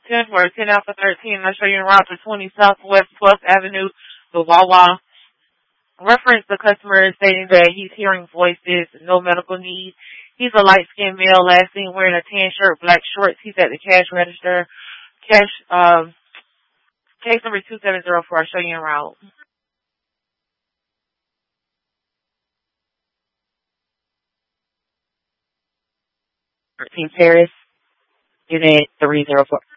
10 for 10 Alpha 13. I'll show you en route to 20 Southwest 12th Avenue, the Wawa. Reference the customer stating that he's hearing voices, no medical need. He's a light-skinned male, last seen wearing a tan shirt, black shorts. He's at the cash register. Case number 2704. I'll show you en route. 13 Paris, unit 304.